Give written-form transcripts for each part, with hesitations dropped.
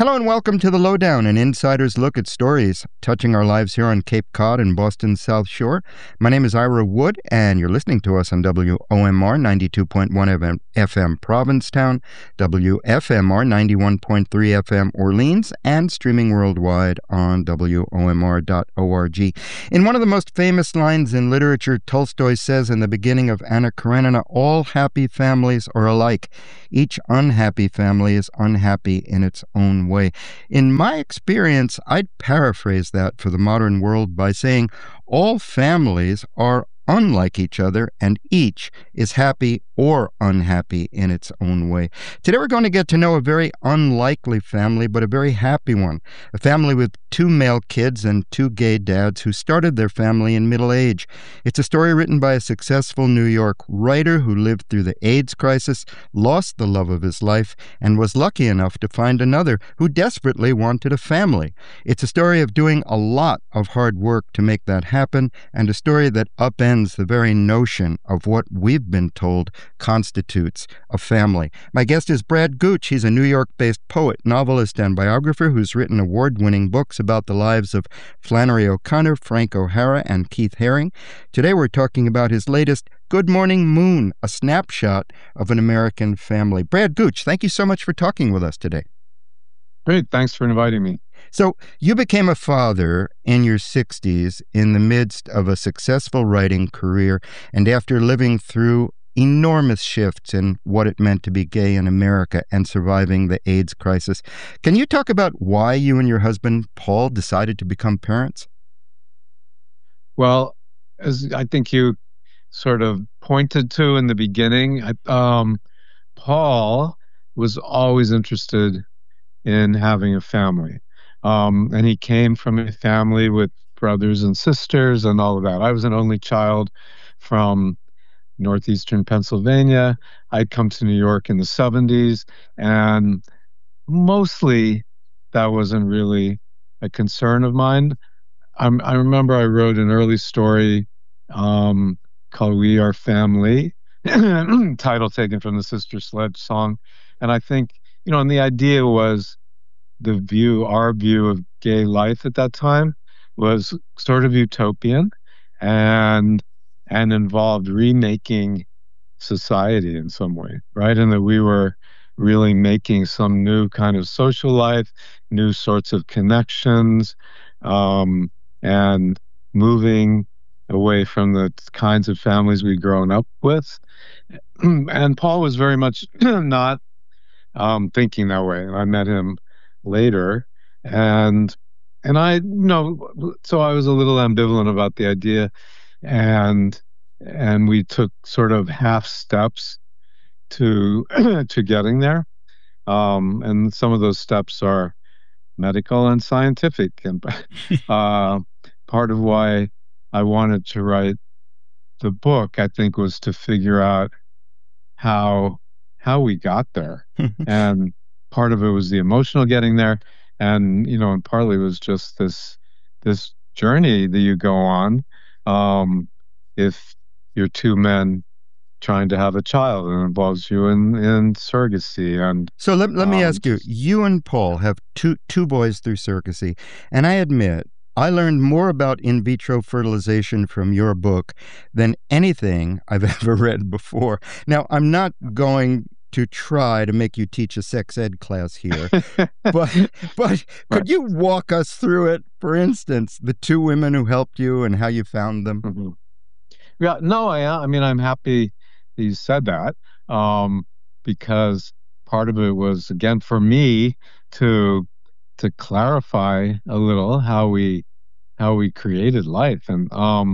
Hello and welcome to The Lowdown, an insider's look at stories touching our lives here on Cape Cod and Boston's South Shore. My name is Ira Wood, and you're listening to us on WOMR 92.1 FM Provincetown, WFMR 91.3 FM Orleans, and streaming worldwide on WOMR.org. In one of the most famous lines in literature, Tolstoy says in the beginning of Anna Karenina, "All happy families are alike. Each unhappy family is unhappy in its own way." In my experience, I'd paraphrase that for the modern world by saying all families are unlike each other, and each is happy or unhappy in its own way. Today we're going to get to know a very unlikely family, but a very happy one. A family with 2 male kids and 2 gay dads who started their family in middle age. It's a story written by a successful New York writer who lived through the AIDS crisis, lost the love of his life, and was lucky enough to find another who desperately wanted a family. It's a story of doing a lot of hard work to make that happen, and a story that upends the very notion of what we've been told constitutes a family. My guest is Brad Gooch. He's a New York-based poet, novelist, and biographer who's written award-winning books about the lives of Flannery O'Connor, Frank O'Hara, and Keith Haring. Today we're talking about his latest, Good Morning Moon, a snapshot of an American family. Brad Gooch, thank you so much for talking with us today. Great. Thanks for inviting me. So you became a father in your 60s in the midst of a successful writing career and after living through enormous shifts in what it meant to be gay in America and surviving the AIDS crisis. Can you talk about why you and your husband, Paul, decided to become parents? Well, as I think you sort of pointed to in the beginning, Paul was always interested in having a family. And he came from a family with brothers and sisters and all of that. I was an only child from northeastern Pennsylvania. I'd come to New York in the 70s, and mostly that wasn't really a concern of mine. I remember I wrote an early story called We Are Family, title taken from the Sister Sledge song. And I think, and the idea was our view of gay life at that time was sort of utopian and involved remaking society in some way, right? And that we were really making some new kind of social life, new sorts of connections, and moving away from the kinds of families we'd grown up with. And Paul was very much not thinking that way. I met him later, and so I was a little ambivalent about the idea, and we took sort of half steps to to getting there, and some of those steps are medical and scientific, and part of why I wanted to write the book, I think, was to figure out how we got there. And part of it was the emotional getting there, and and partly it was just this journey that you go on if you're 2 men trying to have a child, and it involves you in surrogacy. And so let me ask you, you and Paul have two boys through surrogacy, and I admit I learned more about in vitro fertilization from your book than anything I've ever read before. Now, I'm not going to try to make you teach a sex ed class here, but could you walk us through it? For instance, the 2 women who helped you and how you found them. Mm-hmm. Yeah, no, I mean, I'm happy that you said that, because part of it was, again, for me to clarify a little how we created life, and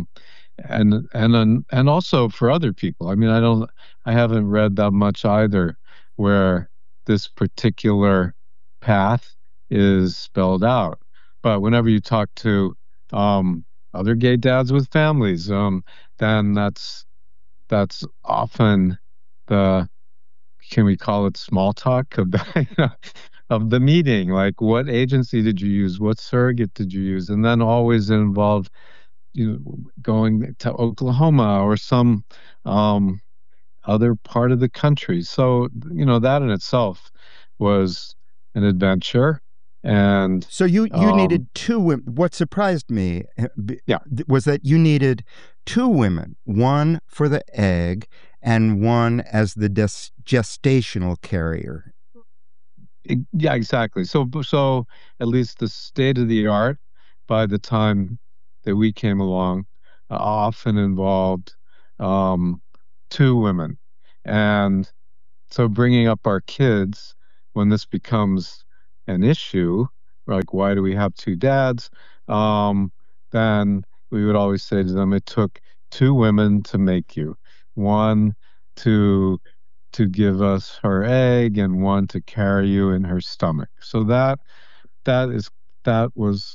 also for other people. I mean, I haven't read that much either where this particular path is spelled out. But whenever you talk to other gay dads with families, then that's often can we call it small talk of the of the meeting? Like, what agency did you use? What surrogate did you use? And then always it involved going to Oklahoma or some other part of the country. So that in itself was an adventure. And So you um, needed two women. What surprised me yeah, was that you needed two women, one for the egg and one as the gestational carrier. yeah, exactly. So at least the state of the art by the time that we came along often involved um, two women. And so bringing up our kids when this becomes an issue, like why do we have two dads? Um, then we would always say to them, it took two women to make you, one to give us her egg and one to carry you in her stomach. So that is that was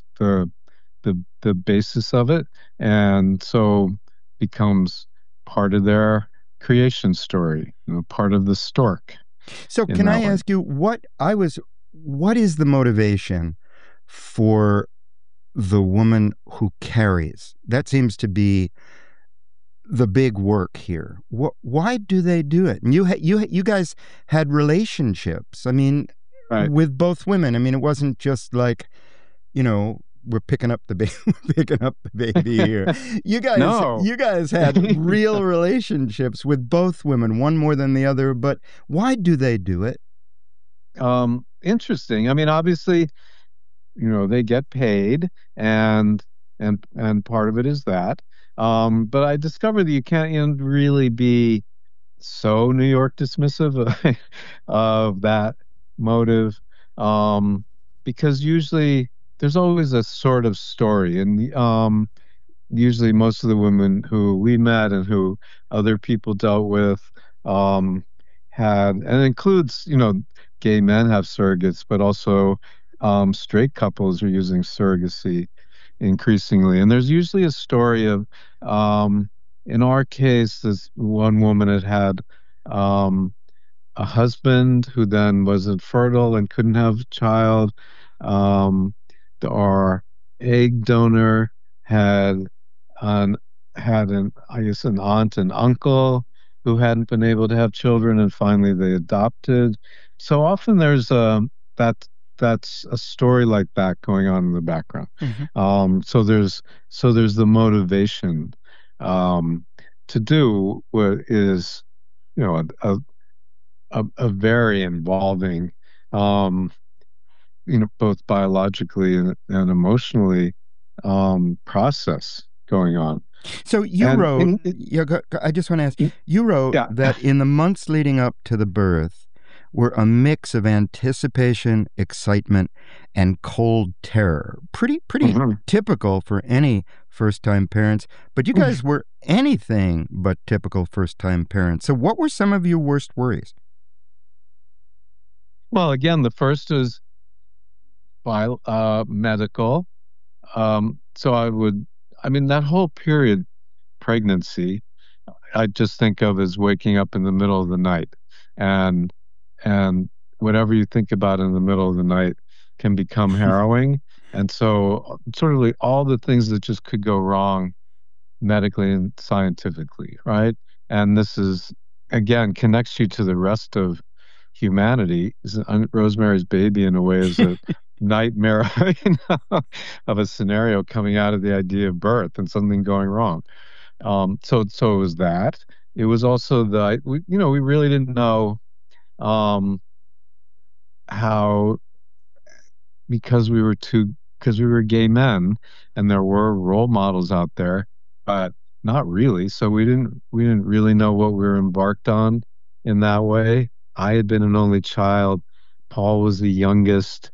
the basis of it, and so becomes part of their creation story, part of the stork So in can I that way. ask you what is the motivation for the woman who carries? That seems to be the big work here. Why do they do it? And you guys had relationships. I mean, Right. with both women. I mean, it wasn't just like, we're picking up the baby, picking up the baby here. No. You guys had real relationships with both women, one more than the other. But why do they do it? Interesting. I mean, obviously, they get paid, and part of it is that. But I discovered that you can't really be so New York dismissive of, of that motive, um, because usually there's always a sort of story, and usually most of the women who we met and who other people dealt with um, had, and it includes, gay men have surrogates, but also straight couples are using surrogacy increasingly. And there's usually a story of, um, in our case, this one woman had um, a husband who then was infertile and couldn't have a child. Um, our egg donor had an I guess an aunt and uncle who hadn't been able to have children, and finally they adopted. So often there's that that's a story like that going on in the background. Hmm. So there's the motivation um, to do what is a very involving, um, both biologically and emotionally process going on. So you And wrote, I just want to ask, you wrote yeah, that in the months leading up to the birth were a mix of anticipation, excitement, and cold terror. Pretty Mhm. typical for any first-time parents, but you guys were anything but typical first-time parents. So what were some of your worst worries? Well, again, the first is medical. So I mean, that whole period, pregnancy, I just think of as waking up in the middle of the night, and and whatever you think about in the middle of the night can become harrowing. And so, sort of like all the things that just could go wrong medically and scientifically, right? And this is again connects you to the rest of humanity. Rosemary's Baby, in a way, is a nightmare of a scenario coming out of the idea of birth and something going wrong. So it was that. It was also we really didn't know um, how, because we were gay men and there were role models out there, but not really. So we didn't really know what we were embarked on in that way. I had been an only child. Paul was the youngest,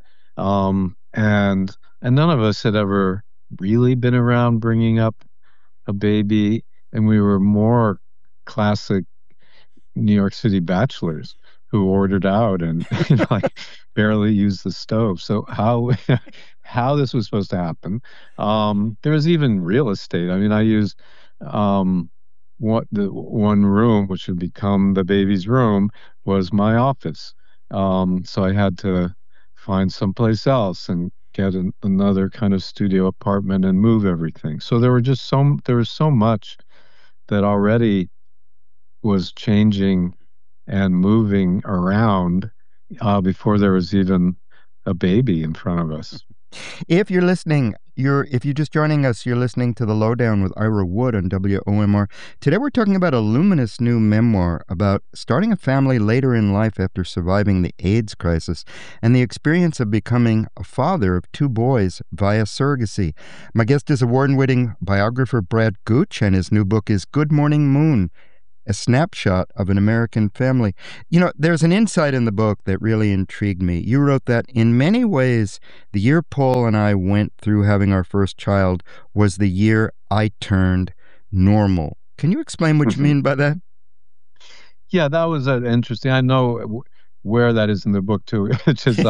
and none of us had ever really been around bringing up a baby, and we were more classic New York City bachelors who ordered out and like barely used the stove. So how how this was supposed to happen? There was even real estate. I mean, I used what the one room, which would become the baby's room, was my office. So I had to find someplace else and get another kind of studio apartment and move everything. So there was so much that already was changing and moving around before there was even a baby in front of us. If you're listening, if you're just joining us, you're listening to The Lowdown with Ira Wood on WOMR. Today we're talking about a luminous new memoir about starting a family later in life after surviving the AIDS crisis and the experience of becoming a father of two boys via surrogacy. My guest is award-winning biographer Brad Gooch, and his new book is Good Morning Moon, a snapshot of an American family. There's an insight in the book that really intrigued me. You wrote that in many ways, the year Paul and I went through having our first child was the year I turned normal. Can you explain what you mean by that? Yeah, that was interesting. I know where that is in the book too. It's just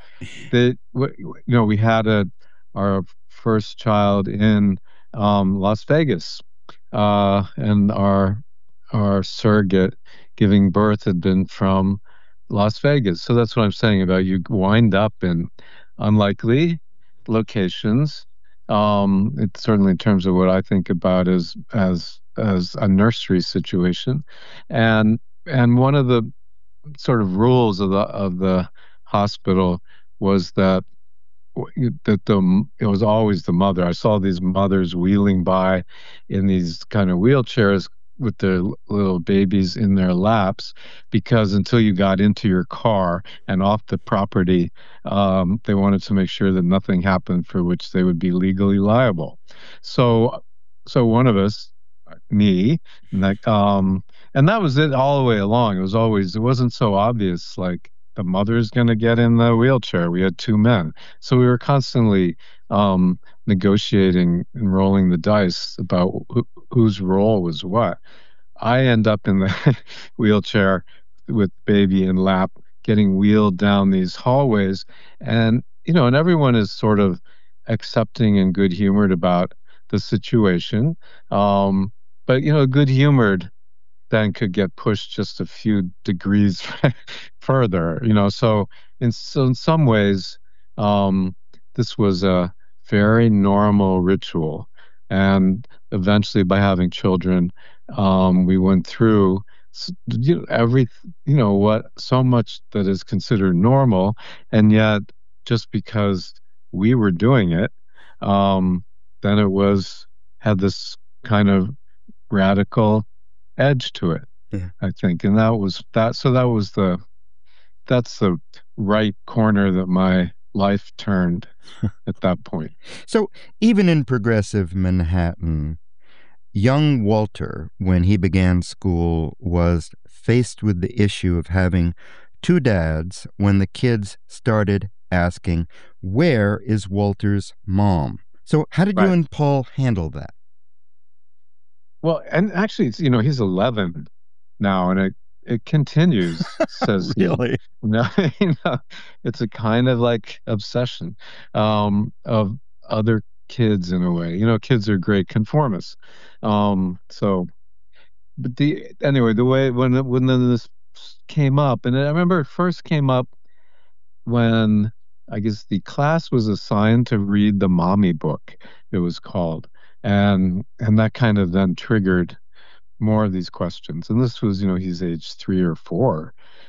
we had our first child in Las Vegas, and our surrogate giving birth had been from Las Vegas. So that's what I'm saying about you wind up in unlikely locations. It's certainly in terms of what I think about as a nursery situation, and one of the sort of rules of the hospital was that it was always the mother. I saw these mothers wheeling by in these kind of wheelchairs with their little babies in their laps, because until you got into your car and off the property, they wanted to make sure that nothing happened for which they would be legally liable. So, one of us, me, and that was it all the way along. It wasn't so obvious, like the mother's going to get in the wheelchair. We had two men. So we were constantly negotiating and rolling the dice about whose role was what. I end up in the wheelchair with baby in lap, getting wheeled down these hallways. And everyone is sort of accepting and good humored about the situation. But good humored then could get pushed just a few degrees further. So in some ways, um, this was a very normal ritual, and eventually, by having children, we went through every what so much that is considered normal, and yet just because we were doing it, um, then it was had this kind of radical edge to it, Yeah. I think. And that was that. So that's the right corner that my life turned at that point. So, even in progressive Manhattan, young Walter, when he began school, was faced with the issue of having two dads when the kids started asking, "Where is Walter's mom?" So, how did you Right. and Paul handle that? Well, and actually, he's 11 now, and it continues, says he. Really? No, it's a kind of like obsession of other kids in a way. Kids are great conformists. So, but the way when this came up, and I remember it first came up when I guess the class was assigned to read the mommy book, it was called, and that kind of then triggered more of these questions. And this was, he's age 3 or 4.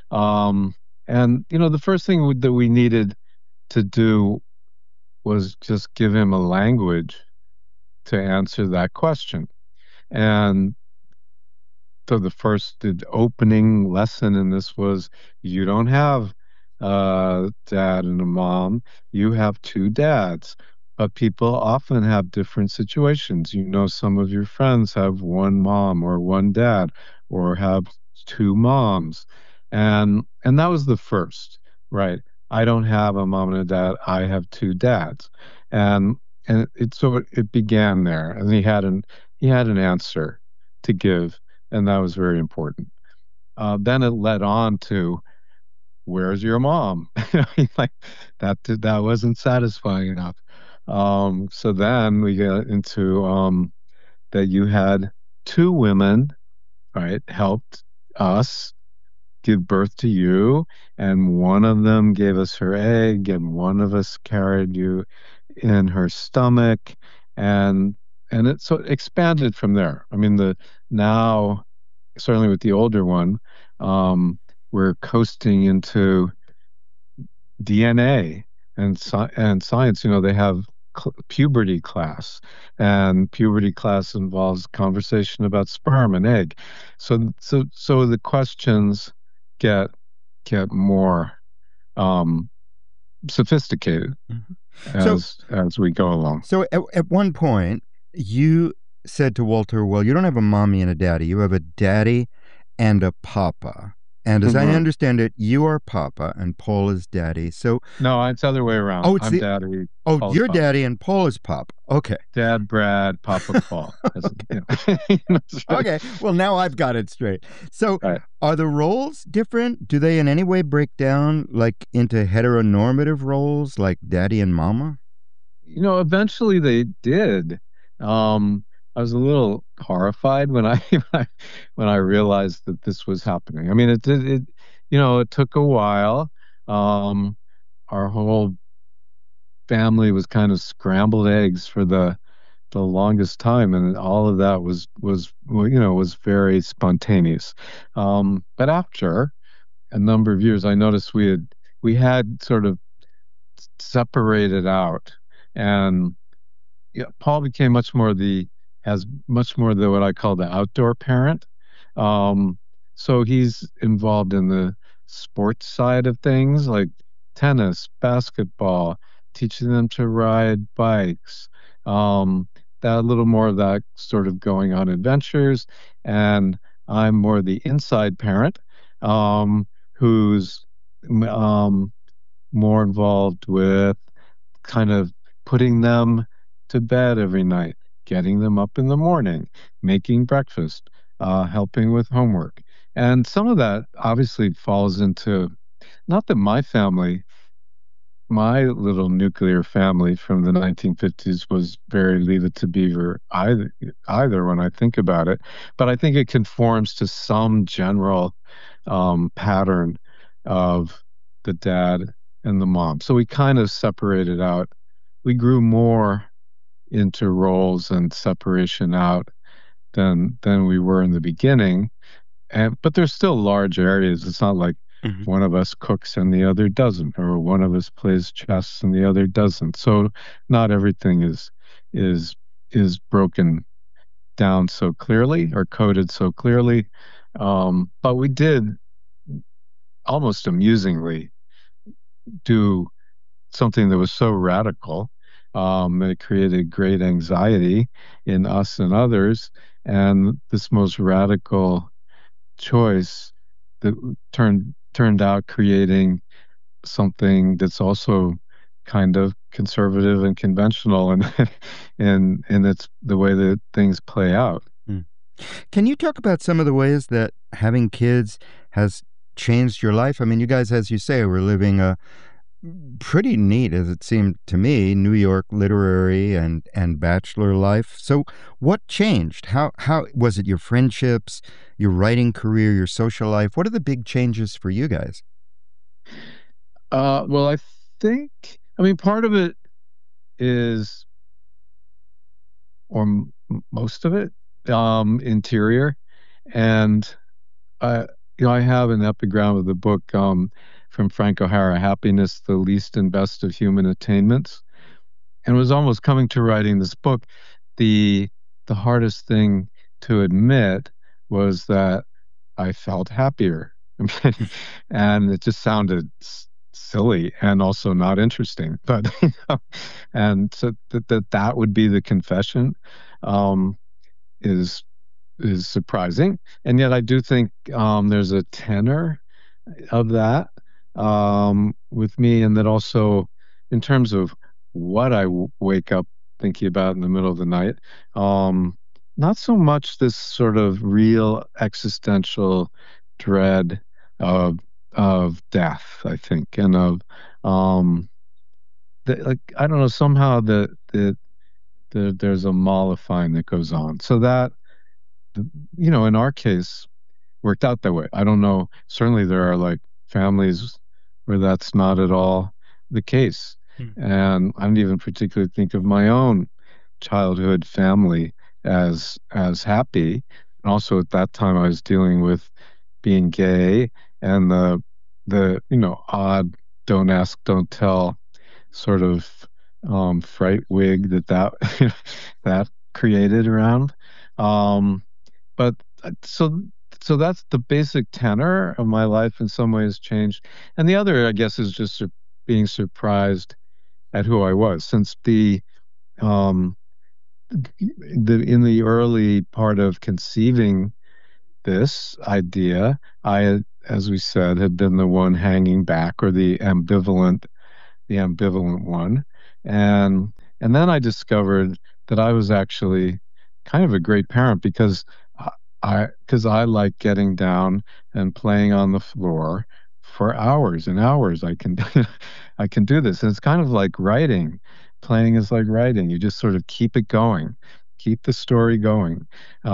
And the first thing that we needed to do was just give him a language to answer that question. And so the opening lesson in this was, you don't have a dad and a mom, you have two dads. But people often have different situations. Some of your friends have one mom or one dad, or have two moms. And that was the first, right? I don't have a mom and a dad, I have two dads. And it began there. And he had an answer to give, and that was very important. Then it led on to, "Where's your mom?" Like that wasn't satisfying enough. So then we get into that you had two women, right, helped us give birth to you, and one of them gave us her egg, and one of us carried you in her stomach, and it expanded from there. I mean, the now certainly with the older one, we're coasting into DNA. and science, they have puberty class, and puberty class involves conversation about sperm and egg. So the questions get get more um, sophisticated Mhm. So, as we go along. at one point, you said to Walter, "Well, you don't have a mommy and a daddy. You have a daddy and a papa." And as I Mhm. understand it, you are papa and Paul is daddy. So, No, it's the other way around. it's I'm the daddy, oh, Paul's you're papa. daddy and Paul is papa. Okay. Dad, Brad, Papa, Paul. That's right. Okay. Well, now I've got it straight. So, Right. are the roles different? Do they in any way break down like into heteronormative roles like daddy and mama? Eventually they did. Um, I was a little horrified when I when I realized that this was happening. I mean, it did it. It took a while. Um, our whole family was kind of scrambled eggs for the longest time, and all of that was well, was very spontaneous. But after a number of years, I noticed we had sort of separated out, and yeah, Paul became has much more the what I call the outdoor parent. Um, so he's involved in the sports side of things like tennis, basketball, teaching them to ride bikes. Um, that a little more of that sort of going on adventures, and I'm more the inside parent, who's um, more involved with kind of putting them to bed every night, getting them up in the morning, making breakfast, helping with homework. And some of that obviously falls into not that my little nuclear family from the 1950s was very Leave It to Beaver either when I think about it, but I think it conforms to some general pattern of the dad and the mom. So we kind of separated out. We grew more into roles and separation out than we were in the beginning. But there's still large areas. It's not like Mhm. one of us cooks and the other doesn't, or one of us plays chess and the other doesn't. So not everything is is broken down so clearly or coded so clearly. But we did almost amusingly do something that was so radical. It created great anxiety in us and others. And this most radical choice that turned out creating something that's also kind of conservative and conventional and and it's the way that things play out. Mm. Can you talk about some of the ways that having kids has changed your life? I mean, you guys, as you say, were living a pretty neat, as it seemed to me, New York literary and bachelor life. So, what changed? How was it? Your friendships, your writing career, your social life? What are the big changes for you guys? Well, think I mean part of it is or most of it interior, and I I have an epigram of the book from Frank O'Hara, Happiness, the Least and Best of Human Attainments. And was almost coming to writing this book, the the hardest thing to admit was that I felt happier. And it just sounded silly and also not interesting. But and so that would be the confession um, is is surprising. And yet I do think there's a tenor of that with me, and that also in terms of what I wake up thinking about in the middle of the night, um, not so much this sort of real existential dread of death, I think, and of like I don't know, somehow there's a mollifying that goes on, so that in our case worked out that way. I don't know. Certainly, there are like families where that's not at all the case. Mm. And I don't even particularly think of my own childhood family as happy. And also at that time, I was dealing with being gay and the odd don't ask, don't tell sort of fright wig that that created around. Um, but so that's the basic tenor of my life in some ways changed. And the other, I guess, is just being surprised at who I was since um the in the early part of conceiving this idea, as we said, had been the one hanging back or the ambivalent one. And then I discovered that I was actually kind of a great parent because I like getting down and playing on the floor for hours and hours. I can I can do this. And it's kind of like writing. Playing is like writing. You just sort of keep it going, keep the story going.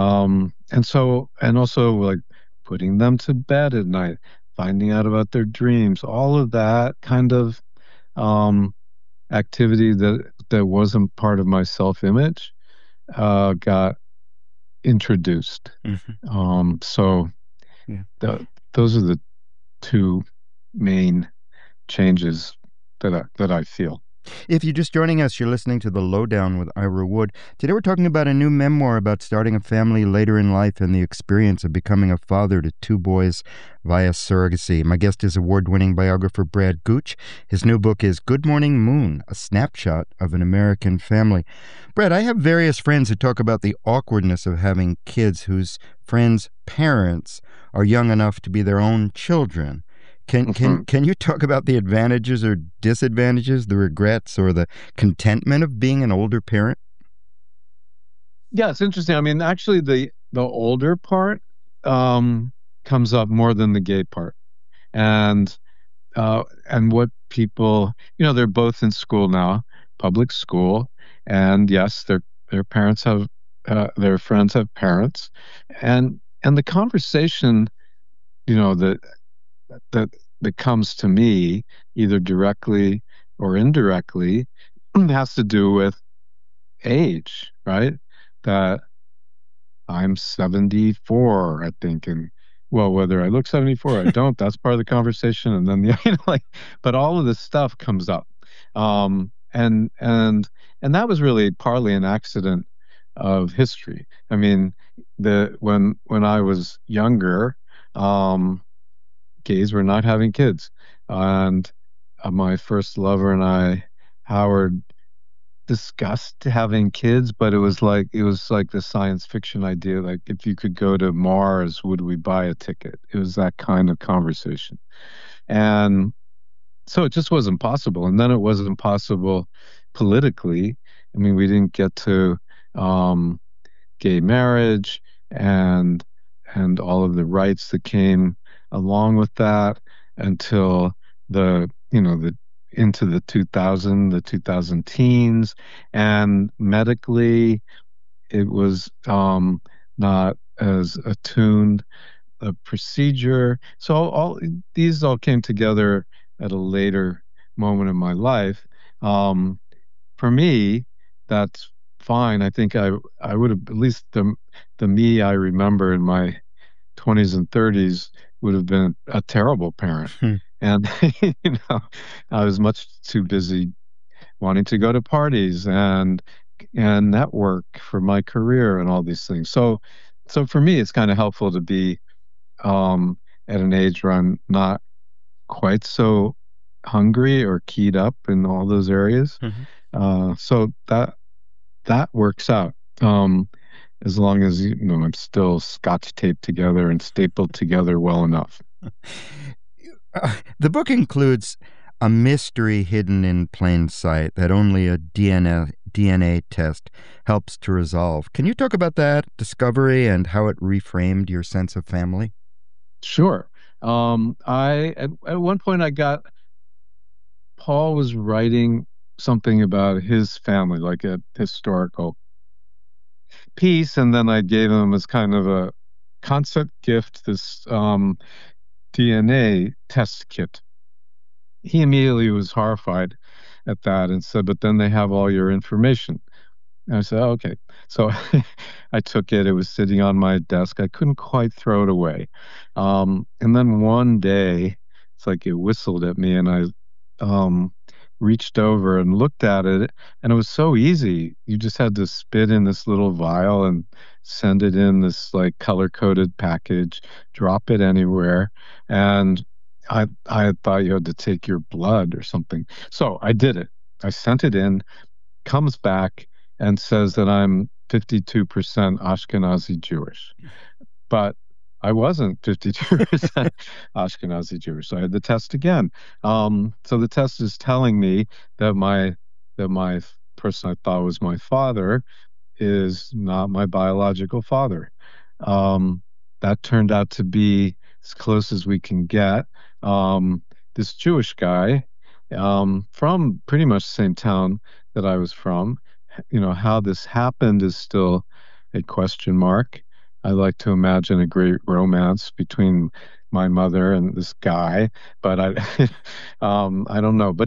And also like putting them to bed at night, finding out about their dreams, all of that kind of um, activity that wasn't part of my self-image got introduced. Hmm. So Yeah. those are the two main changes that I feel. If you're just joining us, you're listening to The Lowdown with Ira Wood. Today we're talking about a new memoir about starting a family later in life and the experience of becoming a father to two boys via surrogacy. My guest is award-winning biographer Brad Gooch. His new book is Good Morning Moon, a snapshot of an American family. Brad, I have various friends who talk about the awkwardness of having kids whose friends' parents are young enough to be their own children. Can can Mhm. can you talk about the advantages or disadvantages, the regrets or the contentment of being an older parent? Yeah, it's interesting. I mean, actually, the older part um, comes up more than the gay part, and what people, they're both in school now, public school, and yes, their parents have their friends have parents, and the conversation, you know, that that that comes to me either directly or indirectly has to do with age, right? That I'm 74, I think, and well, whether I look 74 or I don't, that's part of the conversation. And then the, like, but all of this stuff comes up, um, and that was really partly an accident of history. I mean, the when I was younger, um, gays were not having kids, and my first lover and I, Howard, discussed having kids, but it was like the science fiction idea, like if you could go to Mars, would we buy a ticket? It was that kind of conversation. And so it just wasn't possible. And then it wasn't possible politically. I mean, we didn't get to um, gay marriage and all of the rights that came along with that until the into the 2000 teens, and medically it was not as attuned a procedure. So all these all came together at a later moment in my life. um, for me, that's fine. I think I would have, at least the me I remember in my 20s and 30s would have been a terrible parent. Hmm. And you know, I was much too busy wanting to go to parties and network for my career and all these things. So for me, it's kind of helpful to be at an age where I'm not quite so hungry or keyed up in all those areas. Mhm. So that works out. As long as I'm still scotch taped together and stapled together well enough. The book includes a mystery hidden in plain sight that only a DNA test helps to resolve. Can you talk about that discovery and how it reframed your sense of family? Sure. I at one point I got Paul was writing something about his family, like a historical piece, and then I gave him as kind of a concept gift this DNA test kit. He immediately was horrified at that and said, "But then they have all your information." And I said, "Oh, okay." So I took it. It was sitting on my desk. I couldn't quite throw it away. And then one day, it's like it whistled at me, and I reached over and looked at it, and it was so easy. You just had to spit in this little vial and send it in this like color-coded package, drop it anywhere, and I had thought you had to take your blood or something. So I did it. I sent it in, comes back and says that I'm 52% Ashkenazi Jewish. But I wasn't 52% Ashkenazi Jewish. So I had the test again. So the test is telling me that my person I thought was my father is not my biological father. Um, that turned out to be as close as we can get. Um, this Jewish guy from pretty much the same town that I was from. How this happened is still a question mark. I like to imagine a great romance between my mother and this guy, but I don't know. But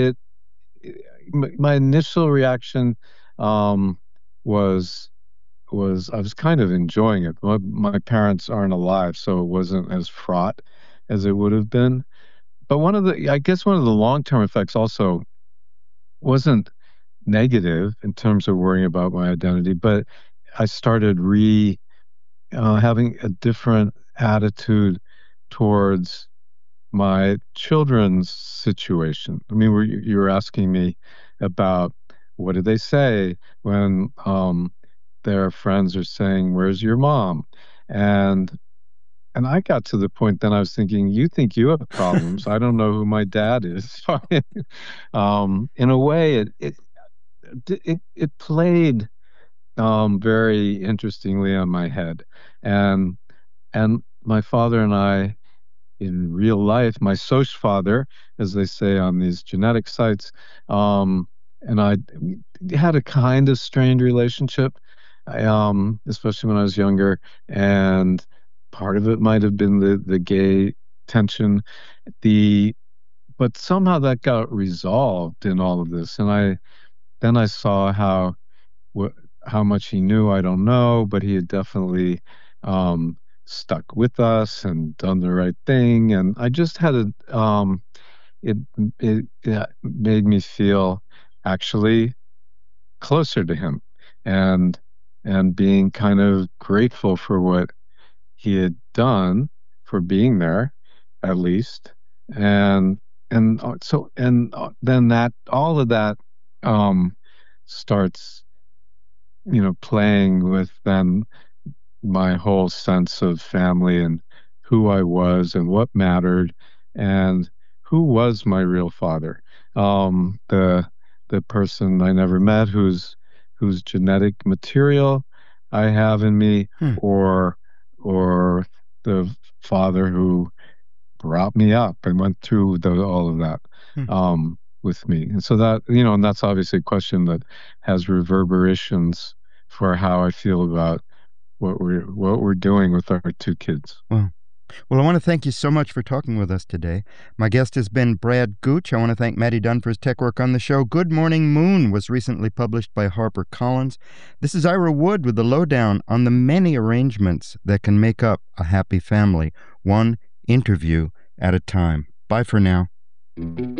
my initial reaction um, was I was kind of enjoying it. My parents aren't alive, so it wasn't as fraught as it would have been. But I guess one of the long-term effects also wasn't negative in terms of worrying about my identity, but I started having a different attitude towards my children's situation. I mean, you were asking me about what do they say when their friends are saying, "Where's your mom?" And and I got to the point then I was thinking, you think you have problems. I don't know who my dad is. In a way, it played very interestingly on my head, and my father and I in real life, my social father, as they say on these genetic sites, and I had a kind of strained relationship, especially when I was younger, and part of it might have been the gay tension, the but somehow that got resolved in all of this, and I saw wh- how much he knew, I don't know, but he had definitely um, stuck with us and done the right thing. And I just had it, it made me feel actually closer to him and, being kind of grateful for what he had done for being there, at least. And, then all of that, um, starts playing with then my whole sense of family and who I was and what mattered and who was my real father. The person I never met whose genetic material I have in me, Hmm. or the father who brought me up and went through all of that Hmm. with me. And so and that's obviously a question that has reverberations for how I feel about what we're doing with our two kids. Well, well, I want to thank you so much for talking with us today. My guest has been Brad Gooch. I want to thank Maddie Dunn for his tech work on the show. Good Morning Moon was recently published by HarperCollins. This is Ira Wood with the lowdown on the many arrangements that can make up a happy family, one interview at a time. Bye for now.